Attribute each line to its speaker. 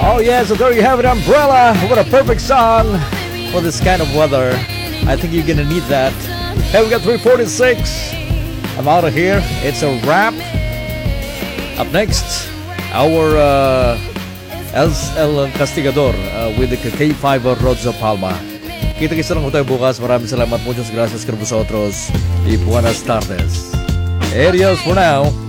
Speaker 1: Oh yeah, so there you have it, Umbrella. What a perfect song for this kind of weather. I think you're gonna need that. Hey, we got 3:46. I'm out of here. It's a wrap. Up next, our El Castigador with the K5 Rodzo Palma. Kita-kita lang tayo bukas. Maraming salamat. Muchas gracias por vosotros. Y buenas tardes. Adios for now.